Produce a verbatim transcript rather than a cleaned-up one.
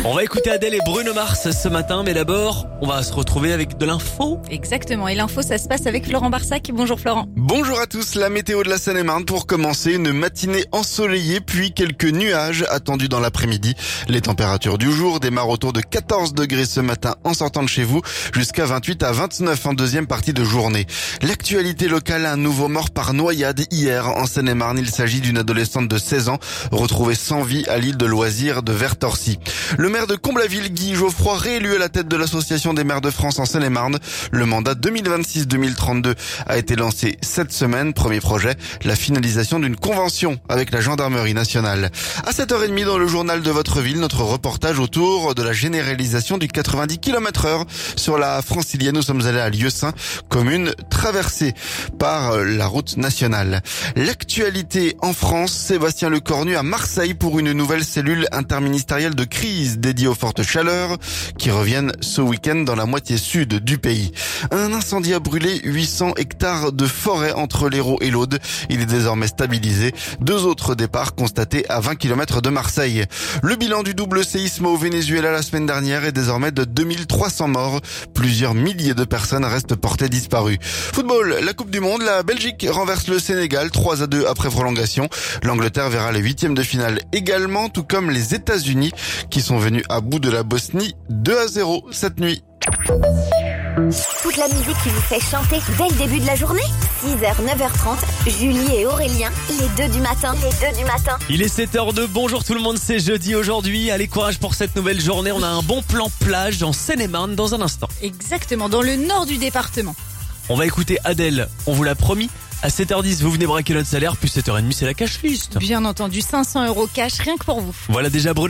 On va écouter Adèle et Bruno Mars ce matin, mais d'abord, on va se retrouver avec de l'info. Exactement, et l'info, ça se passe avec Florent Barsac. Bonjour Florent. Bonjour à tous, la météo de la Seine-et-Marne pour commencer, une matinée ensoleillée puis quelques nuages attendus dans l'après-midi. Les températures du jour démarrent autour de quatorze degrés ce matin en sortant de chez vous, jusqu'à vingt-huit à vingt-neuf en deuxième partie de journée. L'actualité locale, un nouveau mort par noyade hier en Seine-et-Marne. Il s'agit d'une adolescente de seize ans retrouvée sans vie à l'île de loisirs de Vertorcy. Le maire de Comble-la-Ville, Guy Geoffroy, réélu à la tête de l'association des maires de France en Seine-et-Marne. Le mandat deux mille vingt-six deux mille trente-deux a été lancé cette semaine. Premier projet, la finalisation d'une convention avec la gendarmerie nationale. À sept heures trente dans le journal de votre ville, notre reportage autour de la généralisation du quatre-vingt-dix kilomètres heure sur la francilienne. Nous sommes allés à Lieusaint, commune traversée par la route nationale. L'actualité en France, Sébastien Lecornu à Marseille pour une nouvelle cellule interministérielle de crise dédiée aux fortes chaleurs qui reviennent ce week-end dans la moitié sud du pays. Un incendie a brûlé huit cents hectares de forêt entre l'Hérault et l'Aude. Il est désormais stabilisé. Deux autres départs constatés à vingt kilomètres de Marseille. Le bilan du double séisme au Venezuela la semaine dernière est désormais de deux mille trois cents morts. Plusieurs milliers de personnes restent portées disparues. Football, la Coupe du Monde, la Belgique renverse le Sénégal trois à deux après prolongation. L'Angleterre verra les huitièmes de finale également, tout comme les États-Unis qui sont venus à bout de la Bosnie deux à zéro cette nuit. Toute la musique qui vous fait chanter dès le début de la journée. six heures, neuf heures trente, Julie et Aurélien, les deux du matin. Les deux du matin. Il est sept heures deux, bonjour tout le monde, c'est jeudi aujourd'hui. Allez, courage pour cette nouvelle journée. On a un bon plan plage en Seine-et-Marne dans un instant. Exactement, dans le nord du département. On va écouter Adèle, on vous l'a promis. À sept heures dix, vous venez braquer notre salaire, puis sept heures trente, c'est la cash list. Bien entendu, cinq cents euros cash, rien que pour vous. Voilà déjà Bruno.